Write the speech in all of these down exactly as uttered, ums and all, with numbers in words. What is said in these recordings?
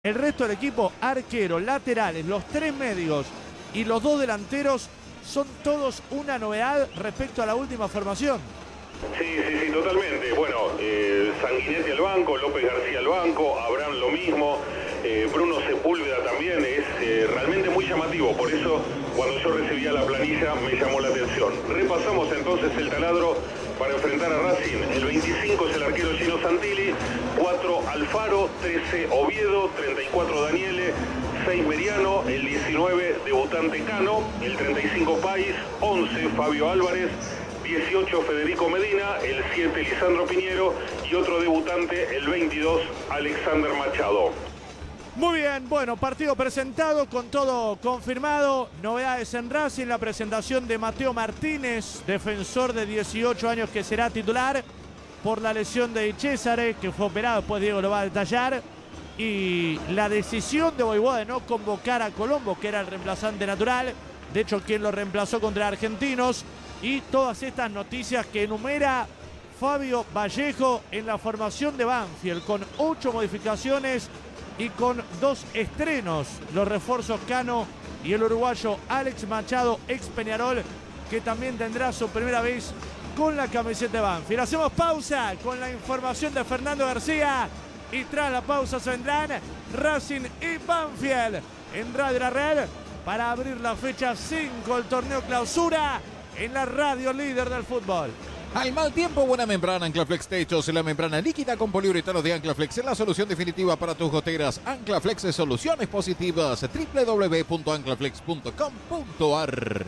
El resto del equipo, arqueros, laterales, los tres medios y los dos delanteros son todos una novedad respecto a la última formación. Sí, sí, sí, totalmente. Bueno, eh, Sanguinetti al banco, López García al banco, Abraham lo mismo, eh, Bruno Sepúlveda también, es eh, realmente muy llamativo. Por eso, cuando yo recibía la planilla, me llamó la atención. Repasamos entonces el taladro para enfrentar a Racing. El veinticinco es el arquero Gino Santilli, cuatro Alfaro, trece Oviedo, treinta y cuatro Daniele, seis Meriano, el diecinueve debutante Cano, el treinta y cinco País, once Fabio Álvarez, dieciocho Federico Medina, el siete Lisandro Piñero y otro debutante, el veintidós Alexander Machado. Muy bien, bueno, partido presentado con todo confirmado. Novedades en Racing, la presentación de Mateo Martínez, defensor de dieciocho años que será titular por la lesión de Cesare, que fue operado, después Diego lo va a detallar. Y la decisión de Voivoda de no convocar a Colombo, que era el reemplazante natural, de hecho quien lo reemplazó contra Argentinos. Y todas estas noticias que enumera Fabio Vallejo en la formación de Banfield, con ocho modificaciones y con dos estrenos, los refuerzos Cano y el uruguayo Alex Machado, ex Peñarol, que también tendrá su primera vez con la camiseta de Banfield. Hacemos pausa con la información de Fernando García y tras la pausa se vendrán Racing y Banfield en Radio La Red para abrir la fecha cinco del torneo clausura en la radio líder del fútbol. Al mal tiempo, buena membrana. Anclaflex Techos, la membrana líquida con poliuretano de Anclaflex es la solución definitiva para tus goteras. Anclaflex es soluciones positivas. doble u doble u doble u punto anclaflex punto com punto a r.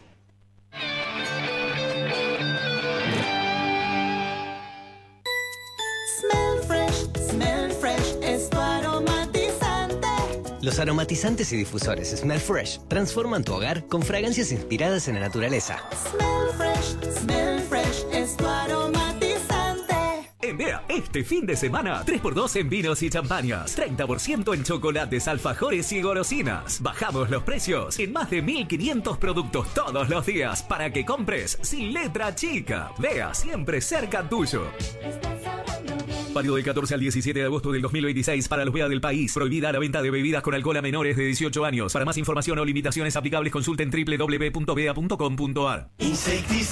Smell fresh, smell fresh, es tu aromatizante. Los aromatizantes y difusores Smell Fresh transforman tu hogar con fragancias inspiradas en la naturaleza. Smell fresh, smell fresh, es tu aromatizante. En B E A, este fin de semana, tres por dos en vinos y champañas, treinta por ciento en chocolates, alfajores y golosinas. Bajamos los precios en más de mil quinientos productos todos los días para que compres sin letra chica. B E A, siempre cerca tuyo. Válido del catorce al diecisiete de agosto del dos mil veintiséis para los B E A del país. Prohibida la venta de bebidas con alcohol a menores de dieciocho años. Para más información o limitaciones aplicables consulten doble u doble u doble u punto b e a punto com punto a r.